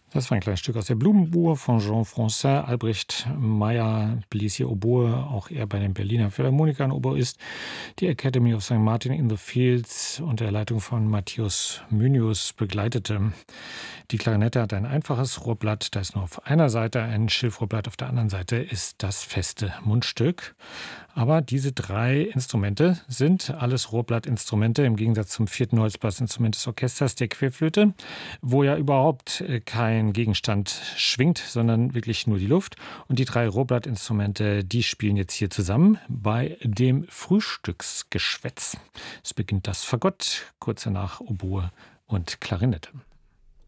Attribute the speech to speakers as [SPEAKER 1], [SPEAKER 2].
[SPEAKER 1] Das war ein kleines Stück aus der Blumenuhr von Jean-François Albrecht Meyer, blies hier Oboe, auch er bei den Berliner Philharmonikern Oboist, die Academy of St. Martin in the Fields unter der Leitung von Matthias Mynius begleitete. Die Klarinette hat ein einfaches Rohrblatt, da ist nur auf einer Seite ein Schilfrohrblatt, auf der anderen Seite ist das feste Mundstück. Aber diese drei Instrumente sind alles Rohrblattinstrumente, im Gegensatz zum vierten Holzblasinstrument des Orchesters, der Querflöte, wo ja überhaupt kein Gegenstand schwingt, sondern wirklich nur die Luft. Und die drei Rohrblattinstrumente, die spielen jetzt hier zusammen bei dem Frühstücksgeschwätz. Es beginnt das Fagott, kurz danach Oboe und Klarinette.